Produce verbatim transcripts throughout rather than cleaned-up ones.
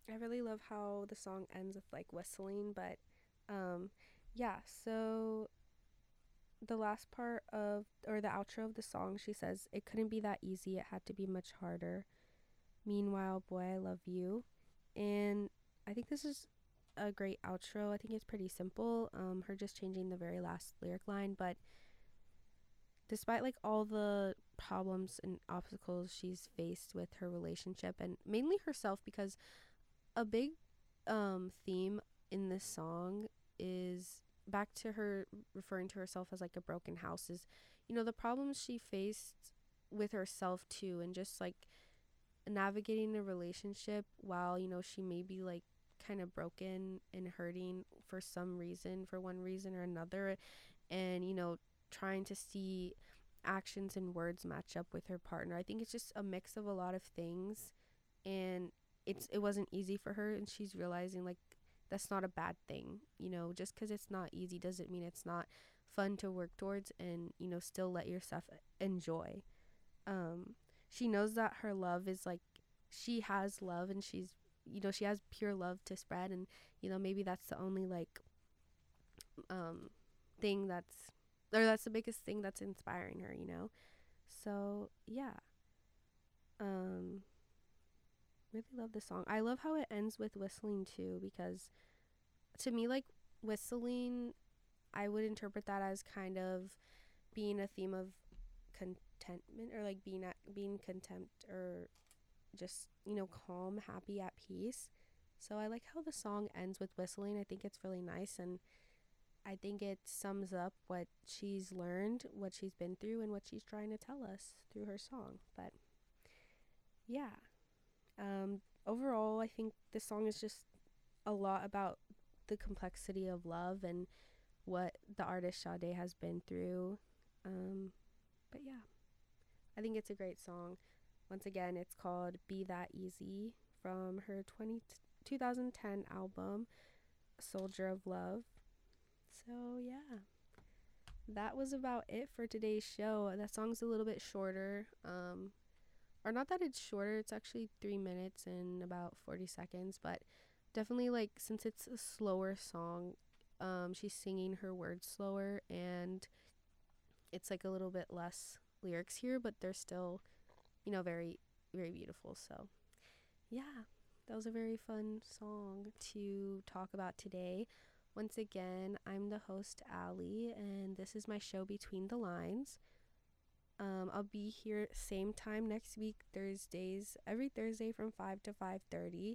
I really love how the song ends with like whistling, but um yeah, so the last part of or the outro of the song, she says it couldn't be that easy, it had to be much harder. Meanwhile, boy, I love you. And I think this is a great outro. I think it's pretty simple. Um her just changing the very last lyric line, but despite like all the problems and obstacles she's faced with her relationship and mainly herself, because a big um theme in this song is back to her referring to herself as like a broken house, is you know the problems she faced with herself too, and just like navigating a relationship while you know she may be like kind of broken and hurting for some reason, for one reason or another, and you know trying to see actions and words match up with her partner. I think it's just a mix of a lot of things, and it's it wasn't easy for her, and she's realizing like that's not a bad thing. You know, just because it's not easy doesn't mean it's not fun to work towards, and you know still let yourself enjoy. Um, she knows that her love is like she has love, and she's you know she has pure love to spread, and you know maybe that's the only like um thing that's or that's the biggest thing that's inspiring her. You know, so yeah. Um, really love the song. I love how it ends with whistling too, because to me, like whistling, I would interpret that as kind of being a theme of contentment, or like being at being content, or just you know calm, happy, at peace. So I like how the song ends with whistling. I think it's really nice, and I think it sums up what she's learned, what she's been through, and what she's trying to tell us through her song. But yeah, um, overall, I think this song is just a lot about the complexity of love and what the artist Sade has been through. Um, but yeah, I think it's a great song. Once again, it's called Be That Easy from her twenty two thousand ten album, Soldier of Love. So yeah, that was about it for today's show. That song's a little bit shorter. Um, or not that it's shorter, it's actually three minutes and about forty seconds, but definitely like since it's a slower song, um, she's singing her words slower, and it's like a little bit less lyrics here, but they're still, you know, very, very beautiful. So, yeah, that was a very fun song to talk about today. Once again, I'm the host, Allie, and this is my show Between the Lines. Um, I'll be here same time next week, Thursdays, every Thursday from five to five thirty.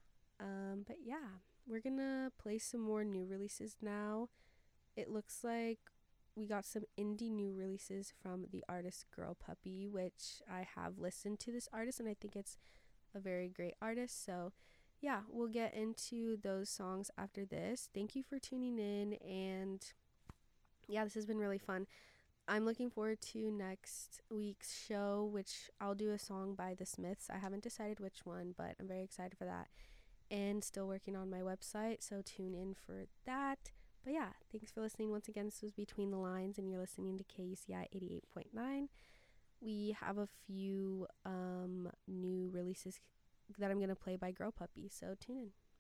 Um, but yeah, we're gonna play some more new releases now. It looks like we got some indie new releases from the artist Girl Puppy, which I have listened to this artist and I think it's a very great artist. So, yeah, we'll get into those songs after this. Thank you for tuning in, and yeah, this has been really fun. I'm looking forward to next week's show, which I'll do a song by The Smiths. I haven't decided which one, but I'm very excited for that. And still working on my website, so tune in for that. But yeah, thanks for listening once again. This was Between the Lines, and you're listening to K U C I eighty-eight point nine. We have a few um, new releases that I'm going to play by Girl Puppy, so tune in.